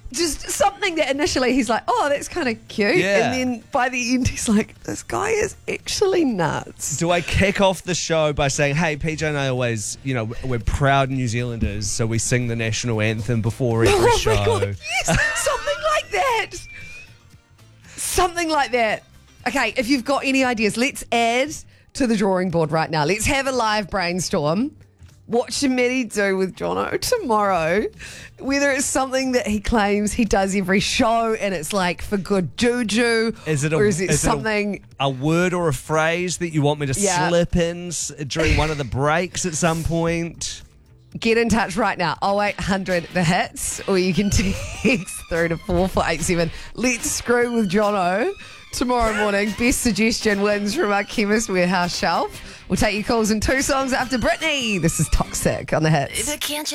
Just something that initially he's like, oh, that's kind of cute. Yeah. And then by the end, he's like, this guy is actually nuts. Do I kick off the show by saying, hey, PJ and I always, we're proud New Zealanders, so we sing the national anthem before every show. My God, yes, something like that. Something like that. Okay, if you've got any ideas, let's add to the drawing board right now. Let's have a live brainstorm. What should Matty do with Jono tomorrow? Whether it's something that he claims he does every show and it's like for good juju, or is it something... a word or a phrase that you want me to slip in during one of the breaks at some point? Get in touch right now, 0800 The Hits, or you can text through to 4487. Let's screw with Jono tomorrow morning. Best suggestion wins from our Chemist Warehouse shelf. We'll take your calls in 2 songs after Britney. This is Toxic on The Hits. Can't you